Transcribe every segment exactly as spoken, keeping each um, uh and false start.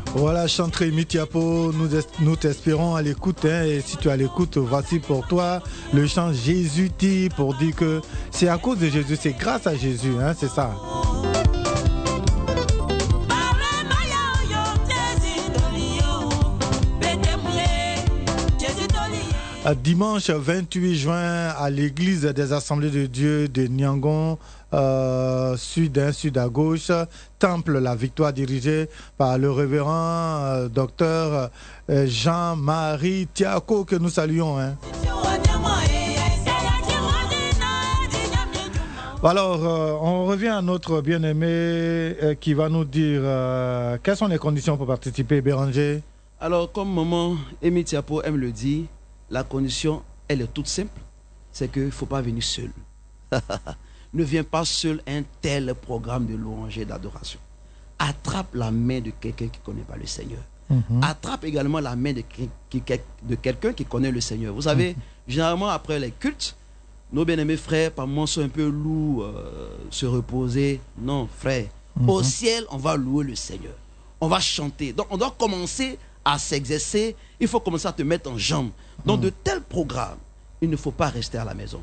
Voilà, chanterie Mitiapo, nous, nous t'espérons à l'écoute. Hein, et si tu es à l'écoute, voici pour toi le chant Jésus-ti pour dire que c'est à cause de Jésus, c'est grâce à Jésus, hein, c'est ça. Dimanche vingt-huit juin à l'église des Assemblées de Dieu de Niangon, euh, sud, hein, sud à gauche, temple La Victoire dirigé par le révérend euh, docteur euh, Jean-Marie Tiako que nous saluons. Hein. Alors, euh, on revient à notre bien-aimé euh, qui va nous dire euh, quelles sont les conditions pour participer, Béranger. Alors, comme maman Amy Tiapo aime le dire, la condition, elle est toute simple, c'est qu'il ne faut pas venir seul. Ne viens pas seul à un tel programme de louange et d'adoration. Attrape la main de quelqu'un qui ne connaît pas le Seigneur. Mm-hmm. Attrape également la main de, qui, de quelqu'un qui connaît le Seigneur. Vous savez, mm-hmm. généralement après les cultes, nos bien-aimés frères, par moments, sont un peu lourds, euh, se reposer. Non, frère, mm-hmm. au ciel, on va louer le Seigneur. On va chanter. Donc, on doit commencer à s'exercer. Il faut commencer à te mettre en jambes. Donc, mmh. de tels programmes, il ne faut pas rester à la maison.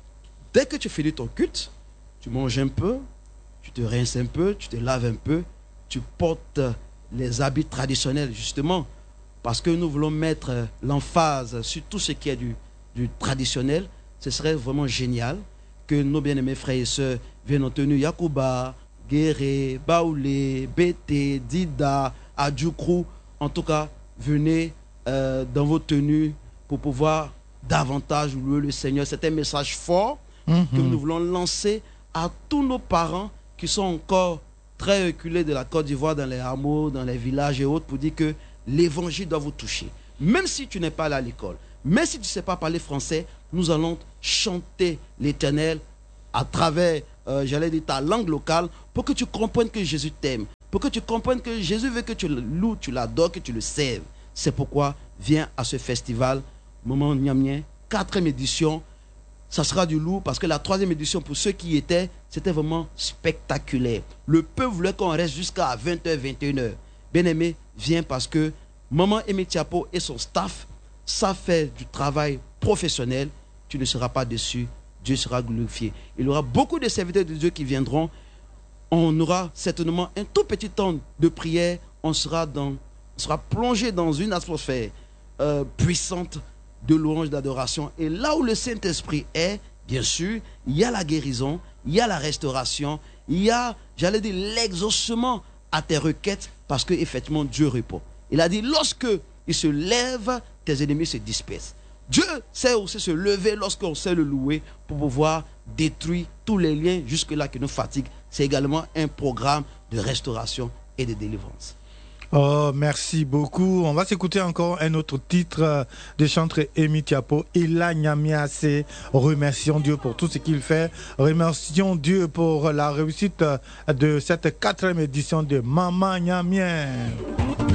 Dès que tu finis ton culte, tu manges un peu, tu te rinces un peu, tu te laves un peu, tu portes les habits traditionnels, justement, parce que nous voulons mettre l'emphase sur tout ce qui est du, du traditionnel. Ce serait vraiment génial que nos bien-aimés frères et sœurs viennent en tenue Yakuba, Guéré, Baoulé, Bété, Dida, Adjoukrou. En tout cas, venez euh, dans vos tenues pour pouvoir davantage louer le Seigneur. C'est un message fort mm-hmm. que nous voulons lancer à tous nos parents qui sont encore très reculés de la Côte d'Ivoire, dans les hameaux, dans les villages et autres, pour dire que l'évangile doit vous toucher. Même si tu n'es pas allé à l'école, même si tu ne sais pas parler français, nous allons chanter l'Éternel à travers, euh, j'allais dire, ta langue locale, pour que tu comprennes que Jésus t'aime, pour que tu comprennes que Jésus veut que tu le loues, tu l'adores, que tu le serves. C'est pourquoi viens à ce festival Moment Niamien, quatrième édition. Ça sera du lourd parce que la troisième édition, pour ceux qui y étaient, c'était vraiment spectaculaire. Le peuple voulait qu'on reste jusqu'à vingt heures, vingt et une heures. Bien-aimé, viens parce que Maman Amy Tiapo et son staff savent faire du travail professionnel. Tu ne seras pas déçu. Dieu sera glorifié. Il y aura beaucoup de serviteurs de Dieu qui viendront. On aura certainement un tout petit temps de prière. On sera, dans, on sera plongé dans une atmosphère euh, puissante de louange, d'adoration. Et là où le Saint-Esprit est, bien sûr, il y a la guérison, il y a la restauration, il y a, j'allais dire, l'exaucement à tes requêtes, parce qu'effectivement, Dieu répond. Il a dit, lorsque il se lève, tes ennemis se dispersent. Dieu sait aussi se lever lorsqu'on sait le louer pour pouvoir détruire tous les liens jusque-là qui nous fatiguent. C'est également un programme de restauration et de délivrance. Oh, merci beaucoup. On va s'écouter encore un autre titre de chanterie Amy Tiapo, Ila Nyamiase. Remercions Dieu pour tout ce qu'il fait. Remercions Dieu pour la réussite de cette quatrième édition de Maman Nyamien.